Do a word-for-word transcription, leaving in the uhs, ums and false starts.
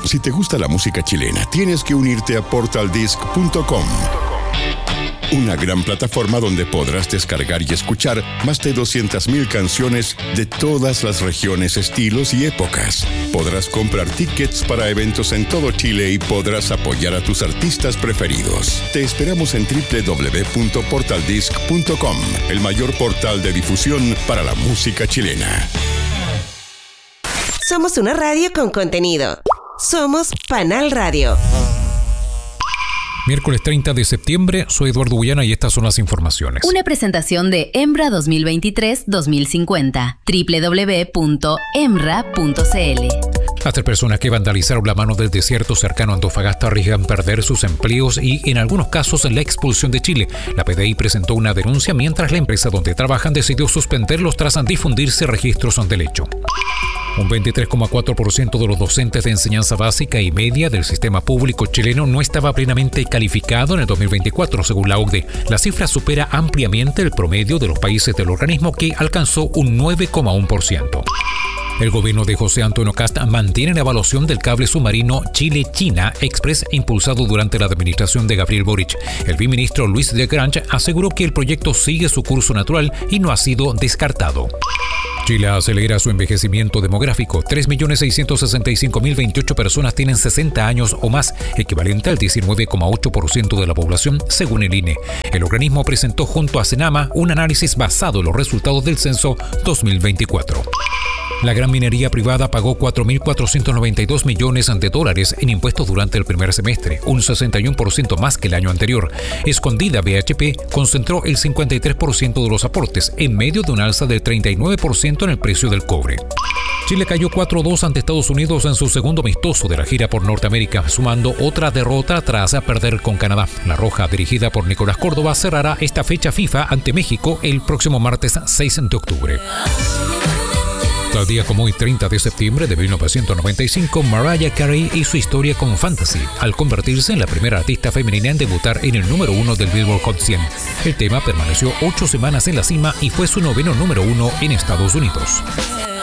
Si te gusta la música chilena, tienes que unirte a portal disc punto com. Una gran plataforma donde podrás descargar y escuchar más de doscientas mil canciones de todas las regiones, estilos y épocas. Podrás comprar tickets para eventos en todo Chile y podrás apoyar a tus artistas preferidos. Te esperamos en doble u doble u doble u punto portal disc punto com, el mayor portal de difusión para la música chilena. Somos una radio con contenido. Somos Panal Radio. Miércoles treinta de septiembre, soy Eduardo Bullana y estas son las informaciones. Una presentación de EMRA dos mil veintitrés dos mil cincuenta. doble u doble u doble u punto emra punto c l. Las tres personas que vandalizaron la mano del desierto cercano a Antofagasta arriesgan perder sus empleos y, en algunos casos, la expulsión de Chile. La P D I presentó una denuncia mientras la empresa donde trabajan decidió suspenderlos tras difundirse registros del hecho. Un veintitrés coma cuatro por ciento de los docentes de enseñanza básica y media del sistema público chileno no estaba plenamente calificado en el dos mil veinticuatro, según la O C D E. La cifra supera ampliamente el promedio de los países del organismo, que alcanzó un nueve coma uno por ciento. El gobierno de José Antonio Kast mantiene la evaluación del cable submarino Chile-China Express impulsado durante la administración de Gabriel Boric. El viceministro Luis de Grange aseguró que el proyecto sigue su curso natural y no ha sido descartado. Chile acelera su envejecimiento demográfico. tres millones seiscientos sesenta y cinco mil veintiocho personas tienen sesenta años o más, equivalente al diecinueve coma ocho por ciento de la población, según el I N E. El organismo presentó junto a Senama un análisis basado en los resultados del censo dos mil veinticuatro. La gran minería privada pagó cuatro mil cuatrocientos noventa y dos millones de dólares en impuestos durante el primer semestre, un sesenta y uno por ciento más que el año anterior. Escondida B H P concentró el cincuenta y tres por ciento de los aportes, en medio de un alza del treinta y nueve por ciento en el precio del cobre. Chile cayó cuatro a dos ante Estados Unidos en su segundo amistoso de la gira por Norteamérica, sumando otra derrota tras perder con Canadá. La Roja, dirigida por Nicolás Córdoba, cerrará esta fecha FIFA ante México el próximo martes seis de octubre. Tal día como hoy, treinta de septiembre de mil novecientos noventa y cinco, Mariah Carey y su historia con Fantasy, al convertirse en la primera artista femenina en debutar en el número uno del Billboard Hot cien. El tema permaneció ocho semanas en la cima y fue su noveno número uno en Estados Unidos.